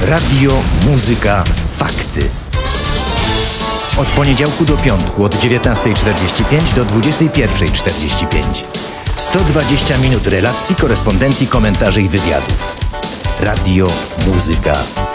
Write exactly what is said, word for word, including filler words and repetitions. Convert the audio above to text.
Radio, muzyka, fakty. Od poniedziałku do piątku od dziewiętnastej czterdzieści pięć do dwudziestej pierwszej czterdzieści pięć. sto dwadzieścia minut relacji, korespondencji, komentarzy i wywiadów. Radio, muzyka,